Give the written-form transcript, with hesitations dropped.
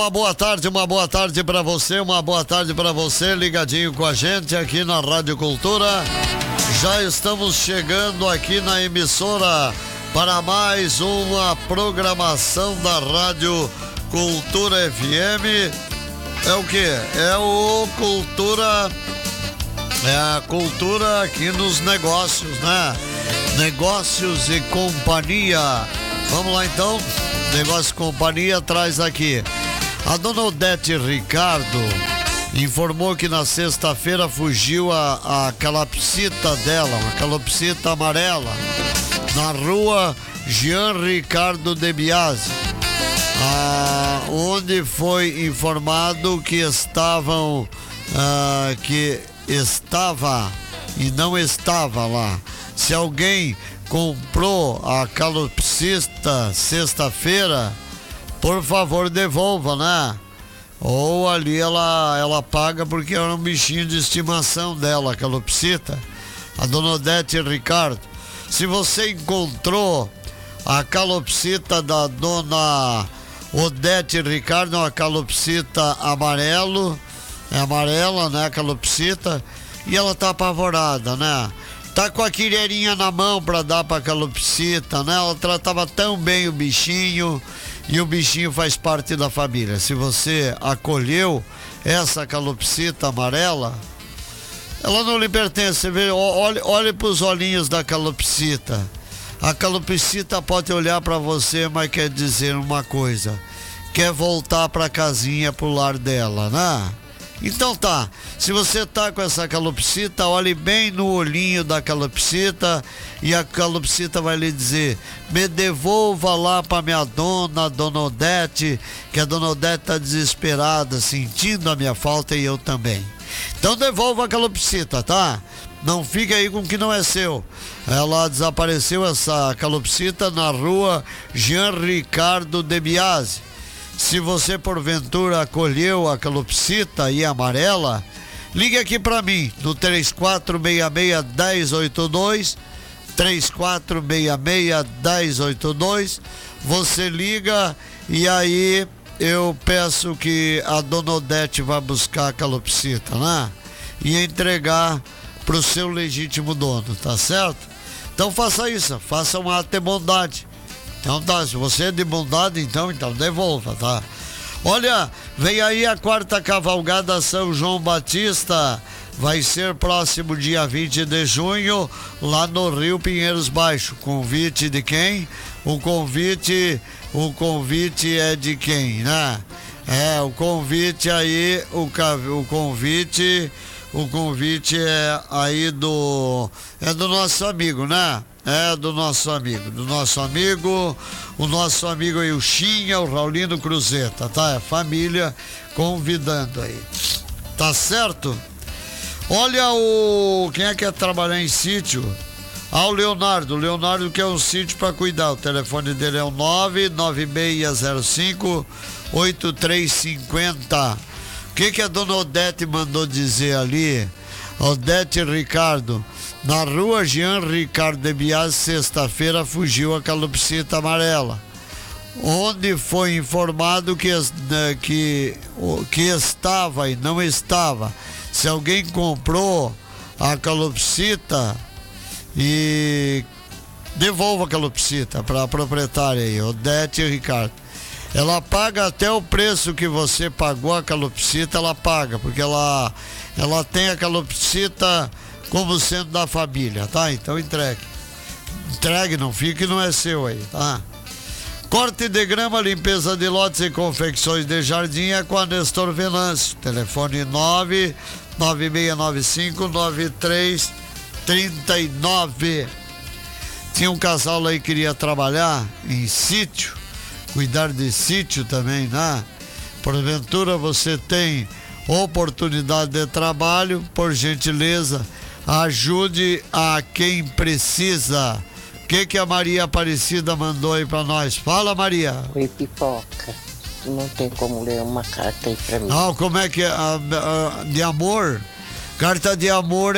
Uma boa tarde para você, ligadinho com a gente aqui na Rádio Cultura. Já estamos chegando aqui na emissora para mais uma programação da Rádio Cultura FM. É o que? É o Cultura, é a cultura aqui nos negócios, né? Negócios e Companhia. Vamos lá então, Negócios e Companhia traz aqui. A dona Odete Ricardo informou que na sexta-feira fugiu a calopsita dela, uma calopsita amarela, na rua Jean Ricardo de Biase, onde foi informado que estava e não estava lá. Se alguém comprou a calopsita sexta-feira, por favor, devolva, né? Ou ali ela paga porque era um bichinho de estimação dela, a calopsita. A dona Odete Ricardo. Se você encontrou a calopsita da dona Odete Ricardo, uma calopsita amarela, né, a calopsita, e ela tá apavorada, né? Tá com a colherinha na mão pra dar pra calopsita, né? Ela tratava tão bem o bichinho. E o bichinho faz parte da família. Se você acolheu essa calopsita amarela, ela não lhe pertence. Você vê, olhe para os olhinhos da calopsita. A calopsita pode olhar para você, mas quer dizer uma coisa: quer voltar para a casinha, pro lar dela, né? Então tá, se você tá com essa calopsita, olhe bem no olhinho da calopsita e a calopsita vai lhe dizer: me devolva lá pra minha dona Odete, que a dona Odete tá desesperada, sentindo a minha falta e eu também. Então devolva a calopsita, tá? Não fique aí com o que não é seu. Ela desapareceu, essa calopsita, na rua Jean Ricardo de Biase. Se você porventura acolheu a calopsita e amarela, ligue aqui para mim no 3466-1082, 3466-1082. Você liga e aí eu peço que a dona Odete vá buscar a calopsita, né? E entregar pro seu legítimo dono, tá certo? Então faça isso, faça um ato de bondade. Então tá, se você é de bondade, então devolva, tá? Olha, vem aí a 4ª Cavalgada São João Batista. Vai ser próximo dia 20 de junho, lá no Rio Pinheiros Baixo. Convite de quem? O convite é de quem, né? O convite aí, o convite é aí do nosso amigo, né? Do nosso amigo, o nosso amigo Ilchinha, o Raulino Cruzeta, tá? É família convidando aí, tá certo? Olha, quem é que quer trabalhar em sítio? O Leonardo quer um sítio para cuidar. O telefone dele é o 99605-8350. O que a dona Odete mandou dizer ali? Odete Ricardo, na rua Jean Ricardo de Biase, sexta-feira, fugiu a calopsita amarela, onde foi informado que estava e não estava. Se alguém comprou a calopsita, e devolva a calopsita para a proprietária aí, Odete Ricardo. Ela paga até o preço que você pagou a calopsita, ela paga, porque ela tem a calopsita como sendo da família, tá? Então entregue, não fique, não é seu aí, tá? Corte de grama, limpeza de lotes e confecções de jardim é com a Nestor Venâncio. Telefone 99695-9339. Tinha um casal aí que queria trabalhar em sítio, cuidar de sítio também, né? Porventura você tem oportunidade de trabalho, por gentileza, ajude a quem precisa. O que a Maria Aparecida mandou aí pra nós? Fala, Maria. Oi, Pipoca. Não tem como ler uma carta aí pra mim. Como é que é? De amor? Carta de amor